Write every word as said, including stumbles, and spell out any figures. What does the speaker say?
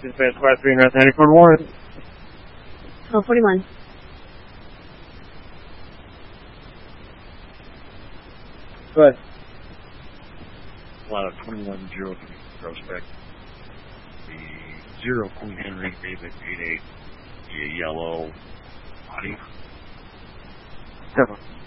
Dispatch Class three and North ninety Fort Warren. twelve forty-one. Go ahead. Lot of twenty-one oh three Prospect. The zero Queen Henry David eight eight. The yellow body. Seven.